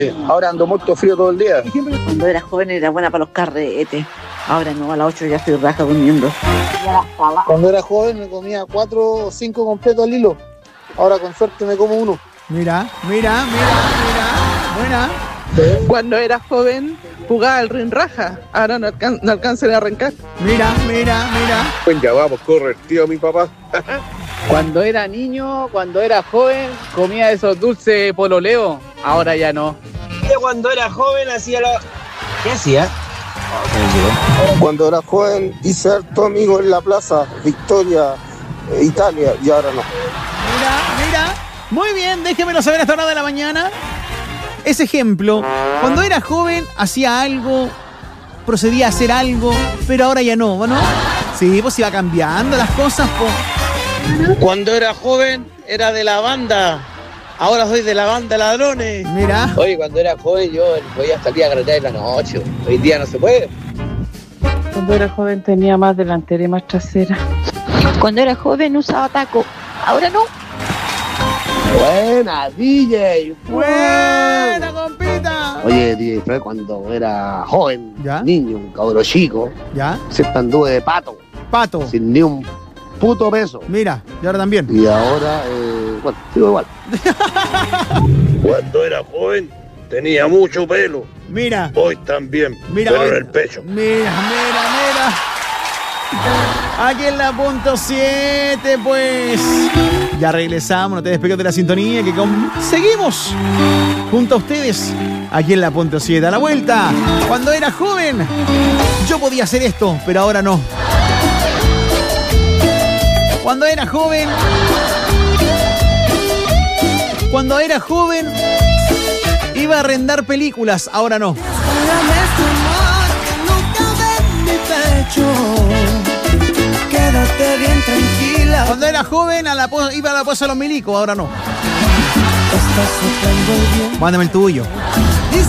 Ahora ando muerto frío todo el día. Cuando era joven era buena para los carretes. Ahora no, a las 8 ya estoy raja durmiendo. Cuando era joven me comía 4 o 5 completos al hilo. Ahora con suerte me como uno. Mira. Buena. Cuando era joven jugaba al rinraja, ahora no alcanzan a arrancar. Mira. Pues ya vamos, corre, tío, mi papá. Cuando era niño, cuando era joven, comía esos dulces pololeo, ahora ya no. Cuando era joven hacía lo... ¿Qué hacía? Cuando era joven hice harto amigo en la plaza Victoria, Italia, y ahora no. Mira. Muy bien, déjemelo saber a esta hora de la mañana. Ese ejemplo, cuando era joven hacía algo, procedía a hacer algo, pero ahora ya no, ¿no? Sí, pues iba cambiando las cosas, pues. Cuando era joven era de la banda, ahora soy de la banda Ladrones. Mira. Oye, cuando era joven yo podía salir a carretera en la noche, hoy día no se puede. Cuando era joven tenía más delantera y más trasera. Cuando era joven usaba taco. Ahora no. Buena, DJ. Buena, compita. Oye, DJ Fred, cuando era joven, ¿Ya? niño, un cabro chico, ¿Ya? siempre anduve de pato, sin ni un puto peso. Mira, y ahora también. Y ahora, bueno, sigo igual. Cuando era joven tenía mucho pelo. Mira. Hoy también, Mira, pero hoy... en el pecho. Mira. Aquí en la punto 7, pues. Ya regresamos, no te despegues de la sintonía, que seguimos junto a ustedes aquí en la punto 7. A la vuelta, cuando era joven, yo podía hacer esto, pero ahora no. Cuando era joven, iba a arrendar películas, ahora no. Quédate bien tranquila. Cuando era joven iba a la Poza de los Milicos, ahora no. Mándame el tuyo.